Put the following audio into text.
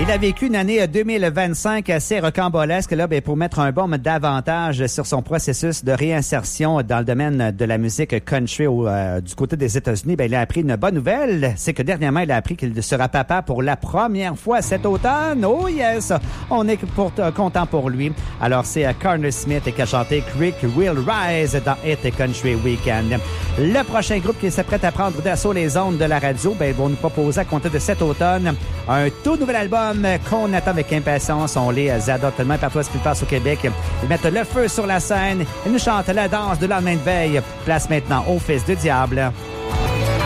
Il a vécu une année 2025 assez rocambolesque là, pour mettre un baume davantage sur son processus de réinsertion dans le domaine de la musique country du côté des États-Unis. Il a appris une bonne nouvelle, c'est que dernièrement, il a appris qu'il sera papa pour la première fois cet automne. Oh yes! On est content pour lui. Alors, c'est Carter Smith qui a chanté Creek Will Rise dans Hit Country Weekend. Le prochain groupe qui s'apprête à prendre d'assaut les ondes de la radio, ils vont nous proposer à compter de cet automne un tout nouvel album qu'on attend avec impatience. On les adore tellement partout ce qu'ils passent au Québec. Ils mettent le feu sur la scène. Ils nous chantent la danse de lendemain de veille. Place maintenant au Fils du Diable.